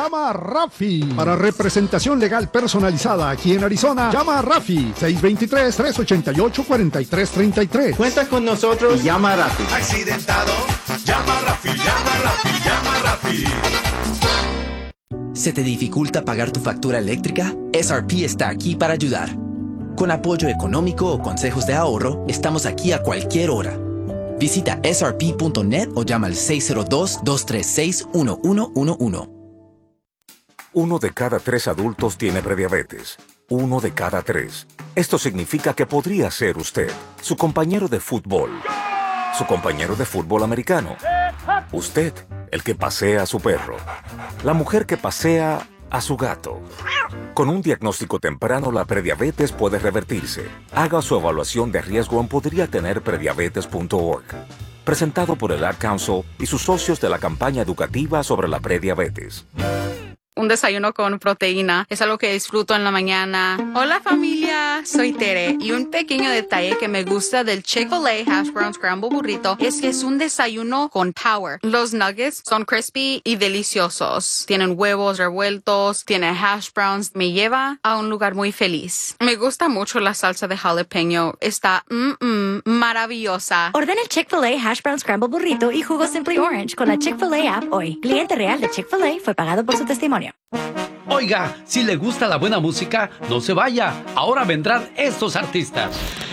llama a Rafi. Para representación legal personalizada aquí en Arizona, llama a Rafi. 623-388-4333. Cuenta con nosotros y llama a Rafi. Accidentado, llama a Rafi, llama a Rafi, llama a Rafi. ¿Se te dificulta pagar tu factura eléctrica? SRP está aquí para ayudar. Con apoyo económico o consejos de ahorro, estamos aquí a cualquier hora. Visita srp.net o llama al 602-236-1111. 1 de cada 3 adultos tiene prediabetes. 1 de cada 3. Esto significa que podría ser usted, su compañero de fútbol, su compañero de fútbol americano, usted, el que pasea a su perro, la mujer que pasea a su gato. Con un diagnóstico temprano, la prediabetes puede revertirse. Haga su evaluación de riesgo en podriatenerprediabetes.org. Presentado por el Ad Council y sus socios de la campaña educativa sobre la prediabetes. Un desayuno con proteína es algo que disfruto en la mañana. Hola familia, soy Tere y un pequeño detalle que me gusta del Chick-fil-A Hash Brown Scramble Burrito es que es un desayuno con power. Los nuggets son crispy y deliciosos. Tienen huevos revueltos, tiene hash browns. Me lleva a un lugar muy feliz. Me gusta mucho la salsa de jalapeño. Está maravillosa. Ordena el Chick-fil-A Hash Brown Scramble Burrito y jugo Simply Orange con la Chick-fil-A app hoy. Cliente real de Chick-fil-A fue pagado por su testimonio. Oiga, si le gusta la buena música, no se vaya. Ahora vendrán estos artistas.